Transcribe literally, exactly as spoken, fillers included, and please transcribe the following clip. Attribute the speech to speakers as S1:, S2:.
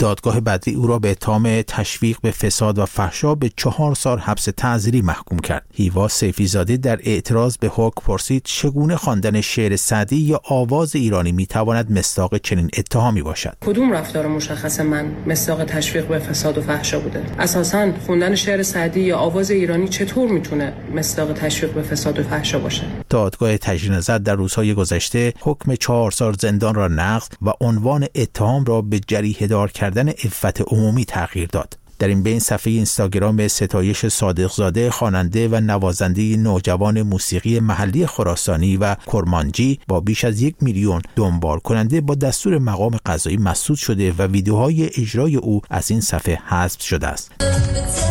S1: دادگاه بدری او را به اتهام تشویق به فساد و فحشا به چهار سال حبس تعزیری محکوم کرد. هیوا سیفیزاده در اعتراض به حکم پرسید چگونه خواندن شعر سعدی یا آواز ایرانی میتواند مصداق چنین اتهامی باشد.
S2: کدوم رفتار مشخص من مصداق تشویق به فساد و فحشا بوده؟ اساساً خوندن شعر سعدی یا آواز ایرانی چطور میتونه مصداق تشویق به فساد و فحشا باشه؟
S1: دادگاه تجدید نظر در روزهای گذشته حکم چهار سال زندان را نقض و عنوان اتهام را به جریحه دار کردن عفت عمومی تغییر داد. در این بین صفحه اینستاگرام ستایش صادقزاده خواننده و نوازنده نوجوان موسیقی محلی خراسانی و کرمانجی با بیش از یک میلیون دنبال کننده با دستور مقام قضایی مسدود شده و ویدیوهای اجرای او از این صفحه حذف شده است.